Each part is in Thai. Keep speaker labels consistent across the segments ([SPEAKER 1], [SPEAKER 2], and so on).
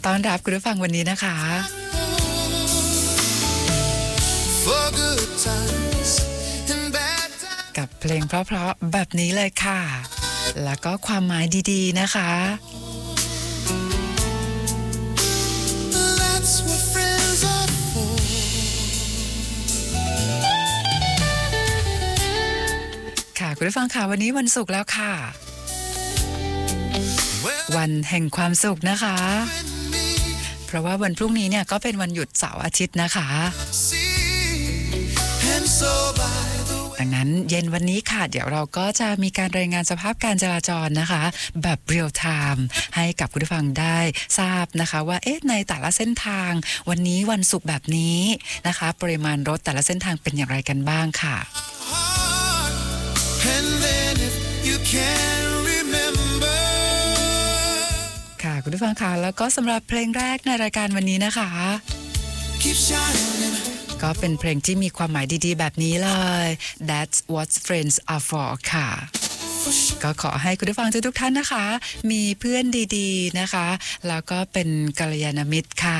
[SPEAKER 1] ต้อนรับคุณผู้ฟังวันนี้นะคะกับเพลงเพราะๆแบบนี้เลยค่ะแล้วก็ความหมายดีๆนะคะค่ะคุณผู้ฟังค่ะวันนี้วันศุกร์แล้วค่ะวันแห่งความสุขนะคะเพราะว่าวันพรุ่งนี้เนี่ยก็เป็นวันหยุดเสาร์อาทิตย์นะคะดังนั้นเย็นวันนี้ค่ะเดี๋ยวเราก็จะมีการรายงานสภาพการจราจรนะคะแบบเรียลไทม์ให้กับคุณผู้ฟังได้ทราบนะคะว่าในแต่ละเส้นทางวันนี้วันศุกร์แบบนี้นะคะปริมาณรถแต่ละเส้นทางเป็นอย่างไรกันบ้างค่ะค่ะคุณผู้ฟังค่ะแล้วก็สำหรับเพลงแรกในรายการวันนี้นะคะก็เป็นเพลงที่มีความหมายดีๆแบบนี้เลย That's what friends are for ค่ะก็ขอให้คุณผู้ฟังทุกท่านนะคะมีเพื่อนดีๆนะคะแล้วก็เป็นกัลยาณมิตรค่ะ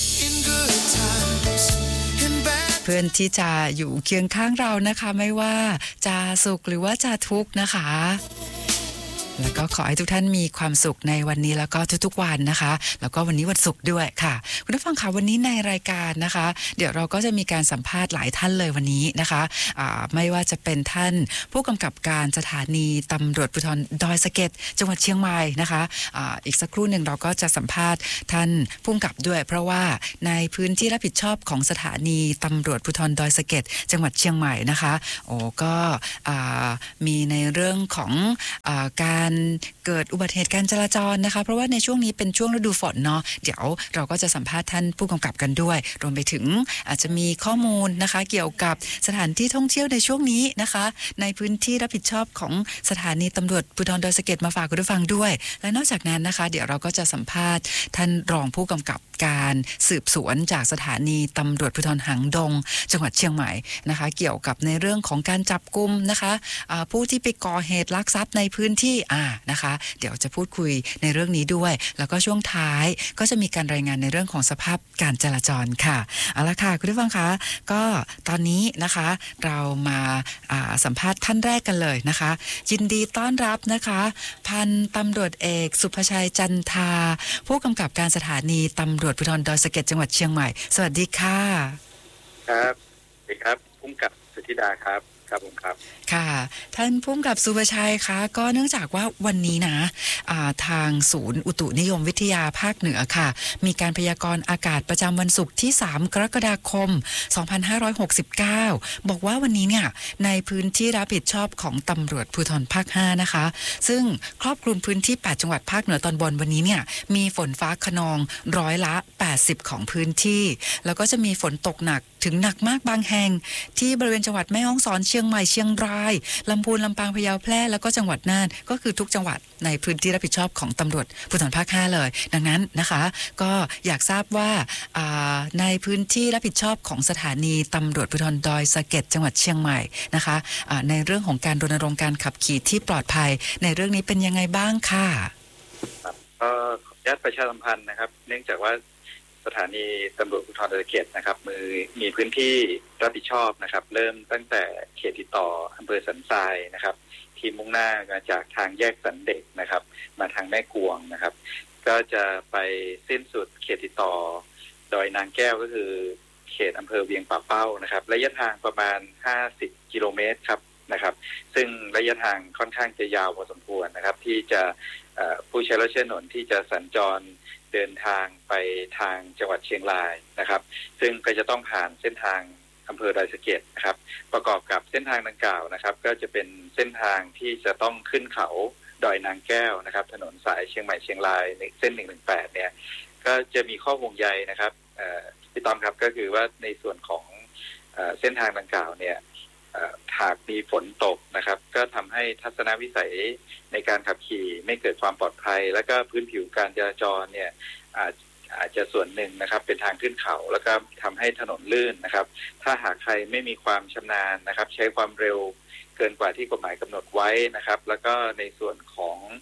[SPEAKER 1] เพื่อนที่จะอยู่เคียงข้างเรานะคะไม่ว่าจะสุขหรือว่าจะทุกข์นะคะแล้วก็ขอให้ทุกท่านมีความสุขในวันนี้แล้วก็ทุกๆวันนะคะแล้วก็วันนี้วันศุกร์ด้วยค่ะคุณผู้ฟังค่ะวันนี้ในรายการนะคะเดี๋ยวเราก็จะมีการสัมภาษณ์หลายท่านเลยวันนี้นะคะไม่ว่าจะเป็นท่านผู้กำกับการสถานีตำรวจภูธรดอยสะเก็ดจังหวัดเชียงใหม่นะคะอีกสักครู่หนึ่งเราก็จะสัมภาษณ์ท่านผู้กำกับด้วยเพราะว่าในพื้นที่รับผิดชอบของสถานีตำรวจภูธรดอยสะเก็ดจังหวัดเชียงใหม่นะคะก็มีในเรื่องของการเกิดอุบัติเหตุการจราจรนะคะเพราะว่าในช่วงนี้เป็นช่วงฤดูฝนเนาะเดี๋ยวเราก็จะสัมภาษณ์ท่านผู้กำกับกันด้วยรวมไปถึงอาจจะมีข้อมูลนะคะเกี่ยวกับสถานที่ท่องเที่ยวในช่วงนี้นะคะในพื้นที่รับผิดชอบของสถานีตำรวจภูธรดอยสะเก็ดมาฝากคุณผู้ฟังด้วยและนอกจากนั้นนะคะเดี๋ยวเราก็จะสัมภาษณ์ท่านรองผู้กำกับการสืบสวนจากสถานีตำรวจภูธรหางดงจังหวัดเชียงใหม่นะคะเกี่ยวกับในเรื่องของการจับกุมนะคะผู้ที่ไปก่อเหตุลักทรัพย์ในพื้นที่นะคะเดี๋ยวจะพูดคุยในเรื่องนี้ด้วยแล้วก็ช่วงท้ายก็จะมีการรายงานในเรื่องของสภาพการจราจรค่ะเอาละค่ะคุณผู้ฟังคะก็ตอนนี้นะคะเรามาสัมภาษณ์ท่านแรกกันเลยนะคะยินดีต้อนรับนะคะพันตำรวจเอกสุภชัยจันทาผู้กำกับการสถานีตำรวจภูธรดอยสะเก็ดจังหวัดเชียงใหม่สวัสดีค่ะ
[SPEAKER 2] ครับสวัสดีครับผู้กำกับสุธิดาครับครับผมครับ
[SPEAKER 1] ค่ะท่านผู้กำกับสุภชัยคะก็เนื่องจากว่าวันนี้นะทางศูนย์อุตุนิยมวิทยาภาคเหนือค่ะมีการพยากรณ์อากาศประจำวันศุกร์ที่3กรกฎาคม2569บอกว่าวันนี้เนี่ยในพื้นที่รับผิดชอบของตำรวจภูธรภาค5นะคะซึ่งครอบคลุมพื้นที่8จังหวัดภาคเหนือตอนบนวันนี้เนี่ยมีฝนฟ้าคะนอง80%ของพื้นที่แล้วก็จะมีฝนตกหนักถึงหนักมากบางแห่งที่บริเวณจังหวัดแม่ฮ่องสอนเชียงใหม่เชียงรายลำพูนลำปางพะเยาแพร่แล้วก็จังหวัดน่านก็คือทุกจังหวัดในพื้นที่รับผิดชอบของตำรวจภูธรภาค5เลยดังนั้นนะคะก็อยากทราบว่าในพื้นที่รับผิดชอบของสถานีตำรวจภูธรดอยสะเก็ดจังหวัดเชียงใหม่นะคะในเรื่องของการรณรงค์การขับขี่ที่ปลอดภัยในเรื่องนี้เป็นยังไงบ้างค่ะ
[SPEAKER 2] ครับขออนุญาตประชาสัมพันธ์นะครับเนื่องจากว่าสถานีตำรวจภูธรดอยสะเก็ดนะครับมีพื้นที่รับผิดชอบนะครับเริ่มตั้งแต่เขตติดต่ออำเภอสันทรายนะครับที่มุ่งหน้ามาจากทางแยกสันเด็กนะครับมาทางแม่กวงนะครับก็จะไปสิ้นสุดเขตติดต่อดอยนางแก้วก็คือเขตอำเภอเวียงป่าเป้านะครับระยะทางประมาณ50กิโลเมตรครับนะครับซึ่งระยะทางค่อนข้างจะยาวพอสมควรนะครับที่จะผู้ใช้รถใช้ถนนที่จะสัญจรเดินทางไปทางจังหวัดเชียงรายนะครับซึ่งก็จะต้องผ่านเส้นทางอำเภอดอยสะเก็ดนะครับประกอบกับเส้นทางดังกล่าวนะครับก็จะเป็นเส้นทางที่จะต้องขึ้นเขาดอยนางแก้วนะครับถนนสายเชียงใหม่เชียงรายในเส้น118เนี่ยก็จะมีข้อห่วงใยนะครับพี่ต้อมครับก็คือว่าในส่วนของเส้นทางดังกล่าวเนี่ยหากมีฝนตกนะครับก็ทำให้ทัศนวิสัยในการขับขี่ไม่เกิดความปลอดภัยแล้วก็พื้นผิวการจราจรเนี่ยอาจจะส่วนหนึ่งนะครับเป็นทางขึ้นเขาแล้วก็ทำให้ถนนลื่นนะครับถ้าหากใครไม่มีความชำนาญนะครับใช้ความเร็วเกินกว่าที่กฎหมายกำหนดไว้นะครับแล้วก็ในส่วนของอุ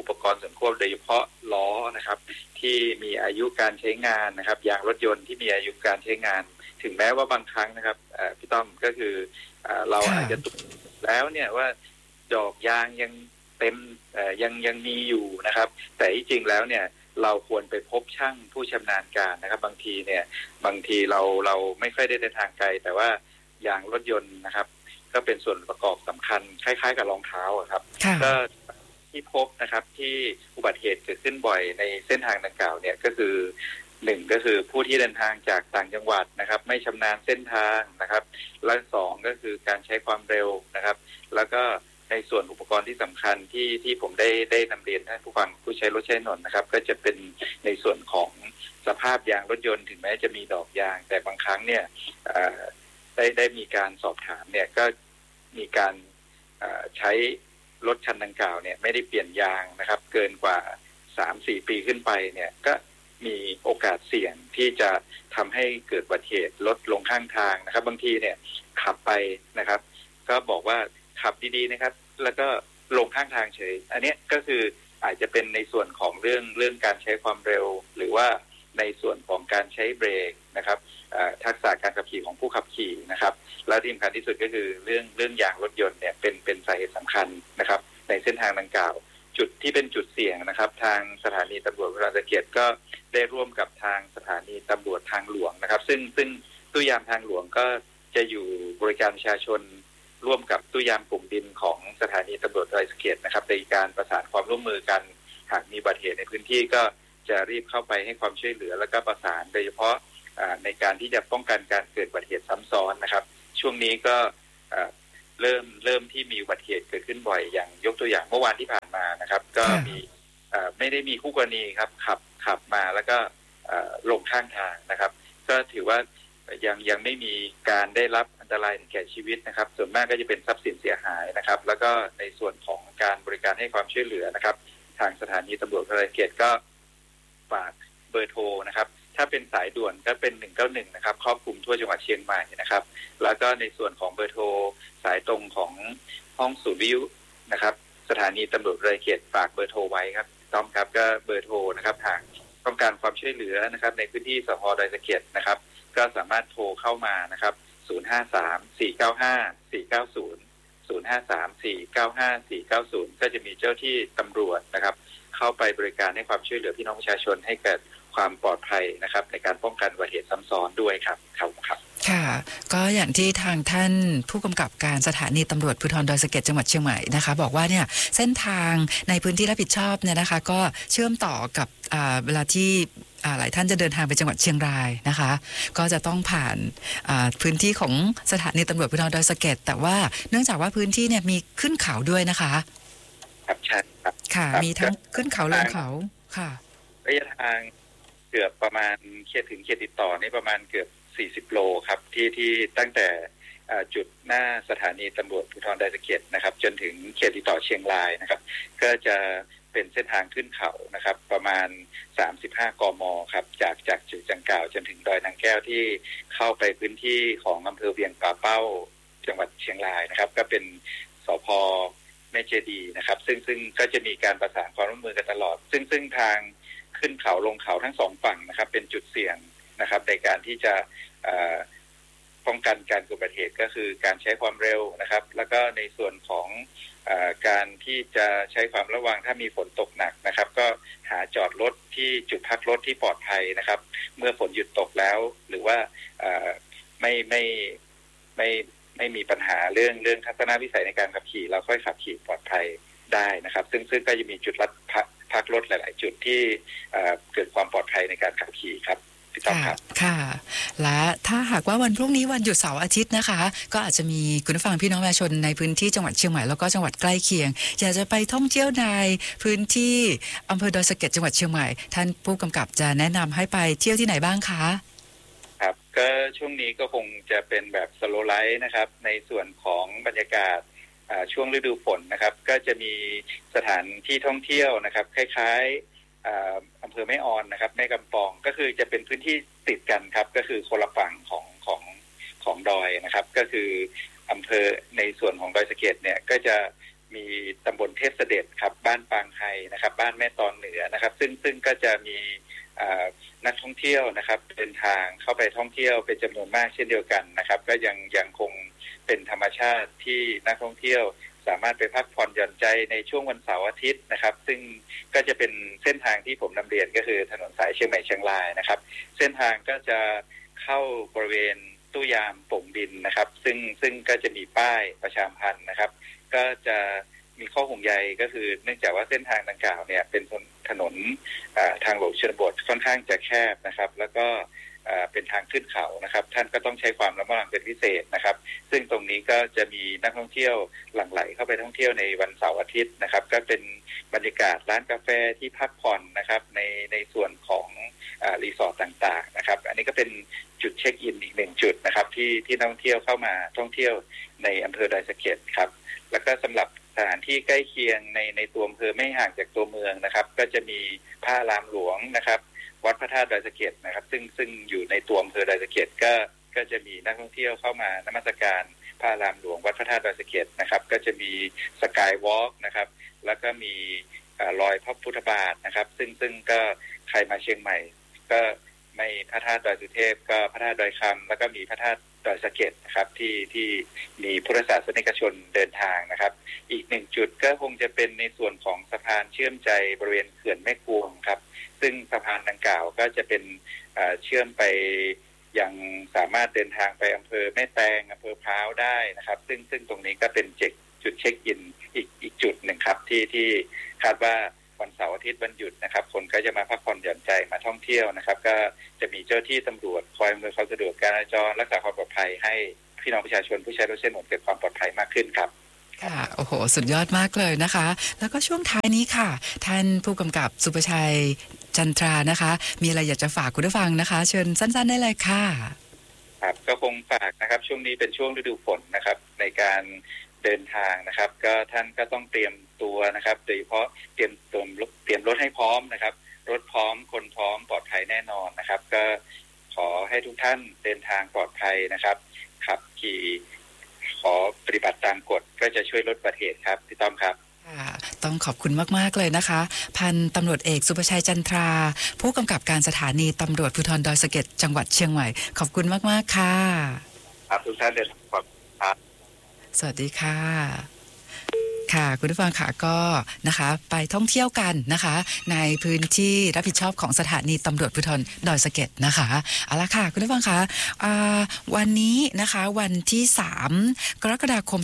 [SPEAKER 2] ปกรณ์ส่วนควบโดยเฉพาะล้อนะครับที่มีอายุการใช้งานนะครับยางรถยนต์ที่มีอายุการใช้งานถึงแม้ว่าบางครั้งนะครับพี่ต้อมก็คือเราอาจจะตรวจแล้วเนี่ยว่าดอกยางยังเต็มยังมีอยู่นะครับแต่ที่จริงแล้วเนี่ยเราควรไปพบช่างผู้ชำนาญการนะครับบางทีเราไม่ค่อยได้เดินทางไกลแต่ว่ายางรถยนต์นะครับก็เป็นส่วนประกอบสำคัญคล้ายๆกับรองเท้าครับก็ที่พบนะครับที่อุบัติเหตุเกิดขึ้นบ่อยในเส้นทางดังกล่าวเนี่ยก็คือหนึ่งก็คือผู้ที่เดินทางจากต่างจังหวัดนะครับไม่ชำนาญเส้นทางนะครับและสองก็คือการใช้ความเร็วนะครับแล้วก็ในส่วนอุปกรณ์ที่สำคัญที่ผมได้นำเรียนท่านผู้ฟังผู้ใช้รถใช้ถนนนะครับก็จะเป็นในส่วนของสภาพยางรถยนต์ถึงแม้จะมีดอกยางแต่บางครั้งเนี่ยได้มีการสอบถามเนี่ยก็มีการใช้รถคันดังกล่าวเนี่ยไม่ได้เปลี่ยนยางนะครับเกินกว่า 3-4 ปีขึ้นไปเนี่ยก็มีโอกาสเสี่ยงที่จะทำให้เกิดอุบัติเหตุรถลงข้างทางนะครับบางทีเนี่ยขับไปนะครับก็บอกว่าขับดีๆนะครับแล้วก็ลงข้างทางเฉยอันนี้ก็คืออาจจะเป็นในส่วนของเรื่องการใช้ความเร็วหรือว่าในส่วนของการใช้เบรกนะครับทักษะการขับขี่ของผู้ขับขี่นะครับและที่สำคัญที่สุดก็คือเรื่องยางรถยนต์เนี่ยเป็นสาเหตุสำคัญนะครับในเส้นทางดังกล่าวจุดที่เป็นจุดเสี่ยงนะครับทางสถานีตำรวจภูธรตะเกียบก็ได้ร่วมกับทางสถานีตำรวจทางหลวงนะครับซึ่งตู้ยามทางหลวงก็จะอยู่บริการประชาชนร่วมกับตู้ยามกลุ่มดินของสถานีตำรวจภูธรตะเกียบนะครับในการประสานความร่วมมือกันหากมีอุบัติเหตุในพื้นที่ก็จะรีบเข้าไปให้ความช่วยเหลือแล้วก็ประสานโดยเฉพาะในการที่จะป้องกันการเกิดอุบัติเหตุซ้ำซ้อนนะครับช่วงนี้ก็เริ่มที่มีอุบัติเหตุเกิดขึ้นบ่อยอย่างยกตัวอย่างเมื่อวานที่ผ่านมานะครับก็มีไม่ได้มีคู่กรณีครับขับมาแล้วก็ลงข้างทางนะครับก็ถือว่ายังไม่มีการได้รับอันตรายแก่ชีวิตนะครับส่วนมากก็จะเป็นทรัพย์สินเสียหายนะครับแล้วก็ในส่วนของการบริการให้ความช่วยเหลือนะครับทางสถานีตำรวจภูธรเกียรติก็ฝากเบอร์โทรนะครับถ้าเป็นสายด่วนก็เป็น191นะครับครอบคลุมทั่วจังหวัดเชียงใหม่นะครับแล้วก็ในส่วนของเบอร์โทรสายตรงของห้องศูนย์วิทยุนะครับสถานีตำรวจภูธรเกียรติฝากเบอร์โทรไว้ครับต้อมครับก็เบอร์โทรนะครับหากต้องการความช่วยเหลือนะครับในพื้นที่สภ.ดอยสะเก็ดนะครับก็สามารถโทรเข้ามานะครับ053-495-490 ก็จะมีเจ้าที่ตำรวจนะครับเข้าไปบริการให้ความช่วยเหลือพี่น้องประชาชนให้เกิดความปลอดภัยนะครับในการป้องกันอุบัติเหตุซ้ำซ้อนด้วยครับครับ
[SPEAKER 1] ค่ะก็อย่างที่ทางท่านผู้กำกับการสถานีตำรวจภูธรดอยสะเก็ดจังหวัดเชียงใหม่นะคะบอกว่าเนี่ยเส้นทางในพื้นที่รับผิดชอบเนี่ยนะคะก็เชื่อมต่อกับเวลาที่หลายท่านจะเดินทางไปจังหวัดเชียงรายนะคะก็จะต้องผ่านพื้นที่ของสถานีตำรวจภูธรดอยสะเก็ดแต่ว่าเนื่องจากว่าพื้นที่เนี่ยมีขึ้นเขาด้วยนะคะ
[SPEAKER 2] ครับใช่ครับ
[SPEAKER 1] ค่ะมีทั้งขึ้นเขาลงเขาค่ะ
[SPEAKER 2] ระยะทางเกือบประมาณเขตติดต่อนี่ประมาณเกือบ40โลครับที่ตั้งแต่จุดหน้าสถานีตำรวจภูธรดอยสะเก็ดนะครับจนถึงเขตติดต่อเชียงรายนะครับก็จะเป็นเส้นทางขึ้นเขานะครับประมาณ35 กม.ครับจากจุดดังกล่าวจนถึงดอยนางแก้วที่เข้าไปพื้นที่ของอำเภอเวียงป่าเป้าจังหวัดเชียงรายนะครับก็เป็นสภ.แม่เจดีนะครับซึ่งก็จะมีการประสานความร่วมมือกันตลอดซึ่งทางขึ้นเขาลงเขาทั้งสองฝั่งนะครับเป็นจุดเสี่ยงนะครับในการที่จะป้องกันการเกิดอุบัติเหตุก็คือการใช้ความเร็วนะครับแล้วก็ในส่วนของการที่จะใช้ความระวังถ้ามีฝนตกหนักนะครับก็หาจอดรถที่จุดพักรถที่ปลอดภัยนะครับเมื่อฝนหยุดตกแล้วหรือว่าไม่มีปัญหาเรื่องทัศนวิสัยในการขับขี่เราค่อยขับขี่ปลอดภัยได้นะครับซึ่งก็จะมีจุดพักรถหลายๆจุดที่เกิดความปลอดภัยในการขับขี่ครับ
[SPEAKER 1] ค่ะและถ้าหากว่าวันพรุ่งนี้วันหยุดเสาร์อาทิตย์นะคะก็อาจจะมีคุณผู้ฟังพี่น้องประชาชนในพื้นที่จังหวัดเชียงใหม่แล้วก็จังหวัดใกล้เคียงอยากจะไปท่องเที่ยวในพื้นที่อำเภอดอยสะเก็ดจังหวัดเชียงใหม่ท่านผู้กำกับจะแนะนำให้ไปเที่ยวที่ไหนบ้างคะ
[SPEAKER 2] ครับก็ช่วงนี้ก็คงจะเป็นแบบสโลว์ไลฟ์นะครับในส่วนของบรรยากาศช่วงฤดูฝนนะครับก็จะมีสถานที่ท่องเที่ยวนะครับคล้ายๆอำเภอแม่ออนนะครับแม่กำปองก็คือจะเป็นพื้นที่ติดกันครับก็คือคนละฝั่งของดอยนะครับก็คืออำเภอในส่วนของดอยสะเก็ดเนี่ยก็จะมีตำบลเทพเสด็จครับบ้านปางไฮนะครับบ้านแม่ตอนเหนือนะครับซึ่งก็จะมีนักท่องเที่ยวนะครับเดินทางเข้าไปท่องเที่ยวเป็นจำนวนมากเช่นเดียวกันนะครับก็ยังคงเป็นธรรมชาติที่นักท่องเที่ยวสามารถไปพักผ่อนหย่อนใจในช่วงวันเสาร์อาทิตย์นะครับซึ่งก็จะเป็นเส้นทางที่ผมนำเรียนก็คือถนนสายเชียงใหม่เชียงรายนะครับเส้นทางก็จะเข้าบริเวณตู้ยามโป่งดินนะครับซึ่งก็จะมีป้ายประชาสัมพันธ์นะครับก็จะมีข้อห่วงใยก็คือเนื่องจากว่าเส้นทางดังกล่าวเนี่ยเป็นถนนทางหลวงชนบทค่อนข้างจะแคบนะครับแล้วก็เป็นทางขึ้นเขานะครับท่านก็ต้องใช้ความระมัดระวังเป็นพิเศษนะครับซึ่งตรงนี้ก็จะมีนักท่องเที่ยวหลั่งไหลเข้าไปท่องเที่ยวในวันเสาร์อาทิตย์นะครับก็เป็นบรรยากาศร้านกาแฟที่พักผ่อนนะครับในส่วนของรีสอร์ทต่างๆนะครับอันนี้ก็เป็นจุดเช็คอินอีกหนึ่งจุดนะครับที่นักท่องเที่ยวเข้ามาท่องเที่ยวในอำเภอดอยสะเก็ดครับแล้วก็สำหรับสถานที่ใกล้เคียงในตัวอำเภอไม่ห่างจากตัวเมืองนะครับก็จะมีพระอารามหลวงนะครับวัดพระธาตุดอยสะเก็ดนะครับซึ่งอยู่ในตัวอำเภอดอยสะเก็ดก็จะมีนักท่องเที่ยวเข้ามานมัสการพระอารามหลวงวัดพระธาตุดอยสะเก็ดนะครับก็จะมีสกายวอล์กนะครับแล้วก็มีรอยพระพุทธบาทนะครับซึ่งก็ใครมาเชียงใหม่ก็ไม่พระธาตุดอยสุเทพก็พระธาตุดอยคำแล้วก็มีพระธาตุดอยสะเก็ดนะครับที่มีพุทธศาสนิกชนเดินทางนะครับอีกหนึ่งจุดก็คงจะเป็นในส่วนของสะพานเชื่อมใจบริเวณเขื่อนแม่กวงครับซึ่งสะพานดังกล่าวก็จะเป็นเชื่อมไปยังสามารถเดินทางไปอำเภอแม่แตงอำเภอพร้าวได้นะครับซึ่งตรงนี้ก็เป็นจุดเช็คอินอีกจุดหนึ่งครับที่คาดว่าวันเสาร์อาทิตย์วันหยุดนะครับคนก็จะมาพักผ่อนหย่อนใจมาท่องเที่ยวนะครับก็จะมีเจ้าที่ตำรวจคอยอำนวยความสะดวกการจราจรรักษาความปลอดภัยให้พี่น้องประชาชนผู้ใช้รถใช้ถนนเกิดความปลอดภัยมากขึ้นครับ
[SPEAKER 1] ค่ะโอ้โหสุดยอดมากเลยนะคะแล้วก็ช่วงท้ายนี้ค่ะท่านผู้กำกับสุภชัยจันทรานะคะมีอะไรอยากจะฝากคุณผู้ฟังนะคะเชิญสั้นๆได้เลยค่ะ
[SPEAKER 2] ครับก็คงฝากนะครับช่วงนี้เป็นช่วงฤดูฝนนะครับในการเดินทางนะครับก็ท่านก็ต้องเตรียมตัวนะครับโดยเฉพาะเตรียมรถให้พร้อมนะครับรถพร้อมคนพร้อมปลอดภัยแน่นอนนะครับก็ขอให้ทุกท่านเดินทางปลอดภัยนะครับขับขี่ขอปฏิบัติตามกฎก็จะช่วยลดอุบัติเหตุครับพี่ต้อมครับ
[SPEAKER 1] ต้องขอบคุณมากๆเลยนะคะพันตำรวจเอกสุภชัยจันทราผู้กำกับการสถานีตำรวจภูธรดอยสะเก็ดจังหวัดเชียงใหม่ขอบคุณมากๆค่ะ
[SPEAKER 2] ครับทุกท่านเดินทางปลอดภัยครับ
[SPEAKER 1] สวัสดีค่ะค่ะคุณผู้ฟังค่ะก็นะคะไปท่องเที่ยวกันนะคะในพื้นที่รับผิดชอบของสถานีตำรวจภูธรดอยสะเก็ดนะคะเอาละค่ะคุณผู้ฟังคะวันนี้นะคะวันที่3กรกฎาคม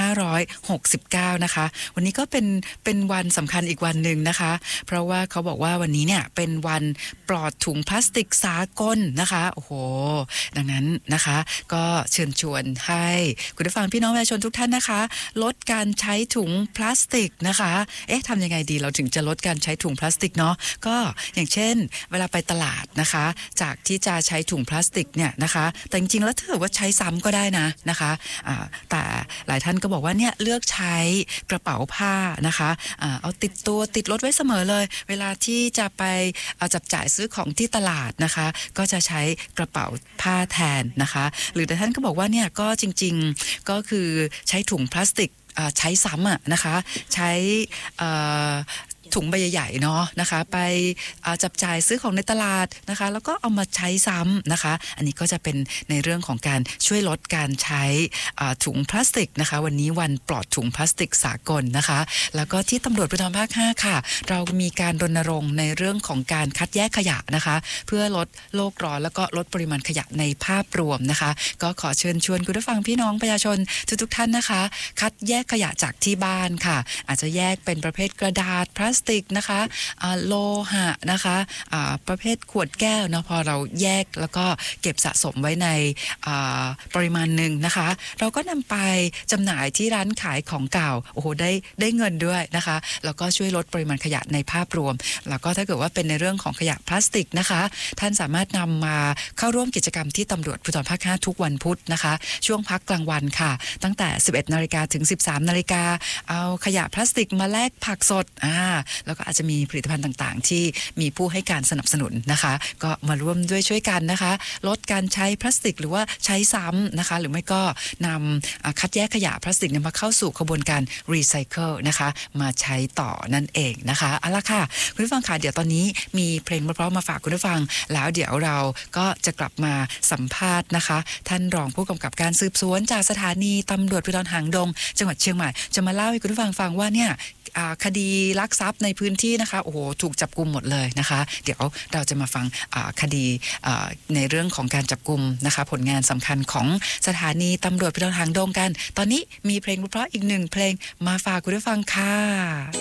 [SPEAKER 1] 2569นะคะวันนี้ก็เป็นวันสำคัญอีกวันหนึ่งนะคะเพราะว่าเขาบอกว่าวันนี้เนี่ยเป็นวันปลอดถุงพลาสติกสากลนะคะโอ้โหดังนั้นนะคะก็เชิญชวนให้คุณผู้ฟังพี่น้องประชาชนทุกท่านนะคะลดการใช้ถุงพลาสติกนะคะทำยังไงดีเราถึงจะลดการใช้ถุงพลาสติกเนาะก็อย่างเช่นเวลาไปตลาดนะคะจากที่จะใช้ถุงพลาสติกเนี่ยนะคะแต่จริงๆแล้วถ้าเกิดว่าใช้ซ้ำก็ได้นะคะแต่หลายท่านก็บอกว่าเนี่ยเลือกใช้กระเป๋าผ้านะคะเอาติดรถไว้เสมอเลยเวลาที่จะไปจับจ่ายซื้อของที่ตลาดนะคะก็จะใช้กระเป๋าผ้าแทนนะคะหรือแต่ท่านก็บอกว่าเนี่ยก็จริงๆก็คือใช้ถุงพลาสติกใช้ซ้ำนะคะใช้ถุงใบใหญ่ๆเนาะนะคะไปจับจ่ายซื้อของในตลาดนะคะแล้วก็เอามาใช้ซ้ำนะคะอันนี้ก็จะเป็นในเรื่องของการช่วยลดการใช้ถุงพลาสติกนะคะวันนี้วันปลอดถุงพลาสติกสากลนะคะแล้วก็ที่ตำรวจภูธรภาค 5ค่ะเรามีการรณรงค์ในเรื่องของการคัดแยกขยะนะคะเพื่อลดโลกร้อนแล้วก็ลดปริมาณขยะในภาพรวมนะคะก็ขอเชิญชวนคุณผู้ฟังพี่น้องประชาชนทุกท่านนะคะคัดแยกขยะจากที่บ้านค่ะอาจจะแยกเป็นประเภทกระดาษพลาสติกนะคะโลหะนะคะประเภทขวดแก้วนะพอเราแยกแล้วก็เก็บสะสมไว้ในปริมาณหนึ่งนะคะเราก็นำไปจำหน่ายที่ร้านขายของเก่าโอ้โหได้เงินด้วยนะคะแล้วก็ช่วยลดปริมาณขยะในภาพรวมแล้วก็ถ้าเกิดว่าเป็นในเรื่องของขยะพลาสติกนะคะท่านสามารถนำมาเข้าร่วมกิจกรรมที่ตำรวจภูธรภาค 5ทุกวันพุธนะคะช่วงพักกลางวันค่ะตั้งแต่ 11 นาฬิกาถึง 13 นาฬิกาเอาขยะพลาสติกมาแลกผักสดแล้วก็อาจจะมีผลิตภัณฑ์ต่างๆที่มีผู้ให้การสนับสนุนนะคะก็มาร่วมด้วยช่วยกันนะคะลดการใช้พลาสติกหรือว่าใช้ซ้ำนะคะหรือไม่ก็นำคัดแยกขยะพลาสติกมาเข้าสู่กระบวนการรีไซเคิลนะคะมาใช้ต่อนั่นเองนะคะเอาล่ะค่ะคุณผู้ฟังค่ะเดี๋ยวตอนนี้มีเพลงเพราะๆมาฝากคุณผู้ฟังแล้วเดี๋ยวเราก็จะกลับมาสัมภาษณ์นะคะท่านรองผู้กำกับการสืบสวนจากสถานีตำรวจภูธรหางดงจังหวัดเชียงใหม่จะมาเล่าให้คุณผู้ฟังฟังว่าเนี่ยคดีลักทรัพย์ในพื้นที่นะคะโอ้โหถูกจับกุมหมดเลยนะคะเดี๋ยวเราจะมาฟังคดีในเรื่องของการจับกุมนะคะผลงานสำคัญของสถานีตำรวจภูธรหางดงกันตอนนี้มีเพลงเพราะๆอีกหนึ่งเพลงมาฝากคุณผู้ฟังค่ะ